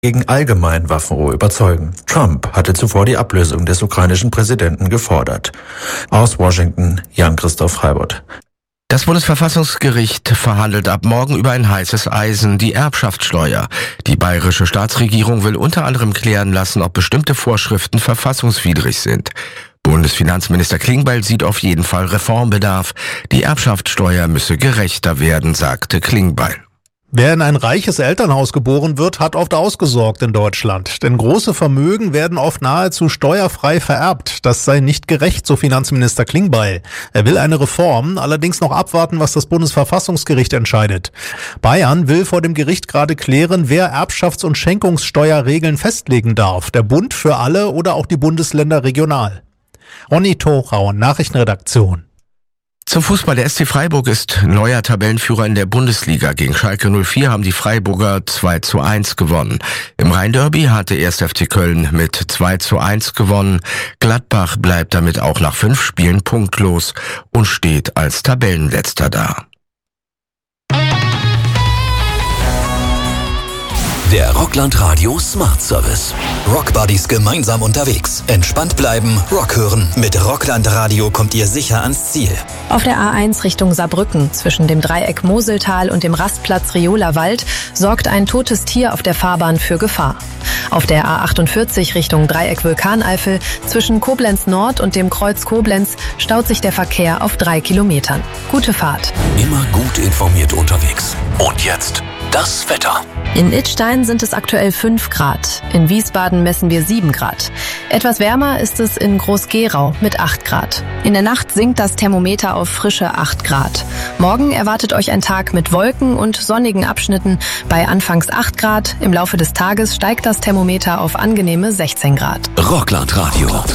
gegen allgemein Waffenruhe überzeugen. Trump hatte zuvor die Ablösung des ukrainischen Präsidenten gefordert. Aus Washington, Jan-Christoph Freibott. Das Bundesverfassungsgericht verhandelt ab morgen über ein heißes Eisen, die Erbschaftssteuer. Die bayerische Staatsregierung will unter anderem klären lassen, ob bestimmte Vorschriften verfassungswidrig sind. Bundesfinanzminister Klingbeil sieht auf jeden Fall Reformbedarf. Die Erbschaftssteuer müsse gerechter werden, sagte Klingbeil. Wer in ein reiches Elternhaus geboren wird, hat oft ausgesorgt in Deutschland. Denn große Vermögen werden oft nahezu steuerfrei vererbt. Das sei nicht gerecht, so Finanzminister Klingbeil. Er will eine Reform, allerdings noch abwarten, was das Bundesverfassungsgericht entscheidet. Bayern will vor dem Gericht gerade klären, wer Erbschafts- und Schenkungssteuerregeln festlegen darf. Der Bund für alle oder auch die Bundesländer regional. Ronny Thorau, Nachrichtenredaktion. Zum Fußball. Der SC Freiburg ist neuer Tabellenführer in der Bundesliga. Gegen Schalke 04 haben die Freiburger 2:1 gewonnen. Im Rhein-Derby hatte erst FC Köln mit 2:1 gewonnen. Gladbach bleibt damit auch nach 5 Spielen punktlos und steht als Tabellenletzter da. Der Rockland Radio Smart Service. Rock Buddies gemeinsam unterwegs. Entspannt bleiben, Rock hören. Mit Rockland Radio kommt ihr sicher ans Ziel. Auf der A1 Richtung Saarbrücken zwischen dem Dreieck Moseltal und dem Rastplatz Rioler Wald sorgt ein totes Tier auf der Fahrbahn für Gefahr. Auf der A48 Richtung Dreieck Vulkaneifel zwischen Koblenz Nord und dem Kreuz Koblenz staut sich der Verkehr auf 3 Kilometern. Gute Fahrt. Immer gut informiert unterwegs. Und jetzt das Wetter. In Idstein sind es aktuell 5 Grad. In Wiesbaden messen wir 7 Grad. Etwas wärmer ist es in Groß-Gerau mit 8 Grad. In der Nacht sinkt das Thermometer auf frische 8 Grad. Morgen erwartet euch ein Tag mit Wolken und sonnigen Abschnitten bei anfangs 8 Grad. Im Laufe des Tages steigt das Thermometer auf angenehme 16 Grad. Rockland Radio.